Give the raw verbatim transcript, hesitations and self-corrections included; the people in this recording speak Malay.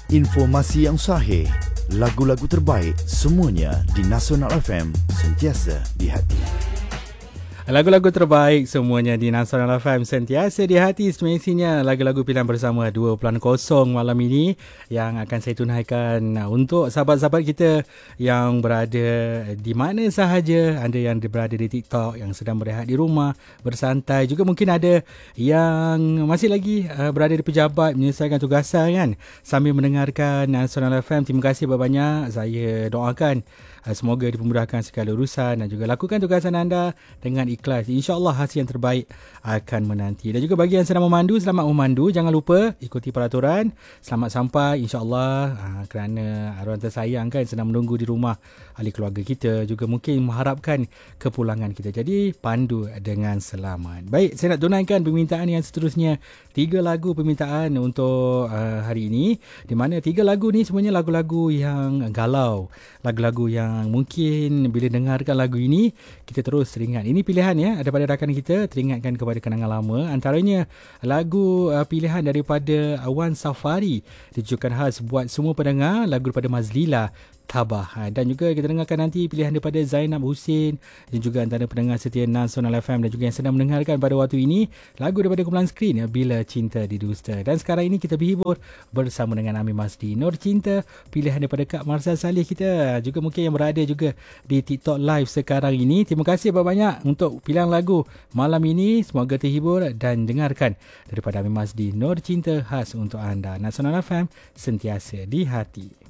Informasi yang sahih, lagu-lagu terbaik, semuanya di Nasional F M, sentiasa di hati. Lagu-lagu terbaik semuanya di Nasional F M, sentiasa di hati. Semestinya lagu-lagu pilihan bersama dua kosong malam ini yang akan saya tunaikan untuk sahabat-sahabat kita yang berada di mana sahaja. Anda yang berada di TikTok, yang sedang berehat di rumah, bersantai. Juga mungkin ada yang masih lagi uh, berada di pejabat, menyelesaikan tugasan kan, sambil mendengarkan Nasional F M. Terima kasih banyak-banyak. Saya doakan uh, semoga dipermudahkan segala urusan dan juga lakukan tugasan anda dengan ikhlas. InsyaAllah hasil yang terbaik akan menanti. Dan juga bagi yang sedang memandu, selamat memandu. Jangan lupa ikuti peraturan. Selamat sampai insyaAllah, aa, kerana arwah tersayang kan sedang menunggu di rumah ahli keluarga kita. Juga mungkin mengharapkan kepulangan kita. Jadi pandu dengan selamat. Baik, saya nak tunaikan permintaan yang seterusnya. Tiga lagu permintaan untuk uh, hari ini. Di mana tiga lagu ni semuanya lagu-lagu yang galau. Lagu-lagu yang mungkin bila dengarkan lagu ini, kita terus teringat. Ini pilihan ya daripada rakan kita, teringatkan kepada kenangan lama. Antaranya lagu uh, pilihan daripada Wan Safari, ditujukan khas buat semua pendengar, lagu daripada Mazlila, Tabah. Dan juga kita dengarkan nanti pilihan daripada Zainab Hussein dan juga antara pendengar setia Nasional F M dan juga yang sedang mendengarkan pada waktu ini, lagu daripada kumpulan Skrin, Bila Cinta Didusta. Dan sekarang ini kita berhibur bersama dengan Amir Masdi, Nur Cinta, pilihan daripada Kak Marsal Salih kita. Juga mungkin yang berada juga di TikTok Live sekarang ini. Terima kasih banyak-banyak untuk pilihan lagu malam ini. Semoga terhibur dan dengarkan daripada Amir Masdi, Nur Cinta khas untuk anda. Nasional F M, sentiasa di hati.